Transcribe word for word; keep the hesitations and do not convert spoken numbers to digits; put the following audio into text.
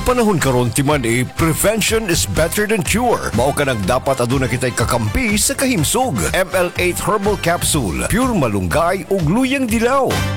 panahon karon timan eh, prevention is better than cure. Mao ka nang dapat aduna kitay kakampi sa kahimsog. M L eight Herbal Capsule, pure malunggay ug luyang dilaw.